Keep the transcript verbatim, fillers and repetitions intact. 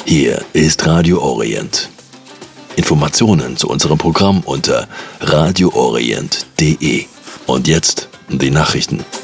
Hier ist Radio Orient. Informationen zu unserem Programm unter radio orient punkt de. Und jetzt die Nachrichten.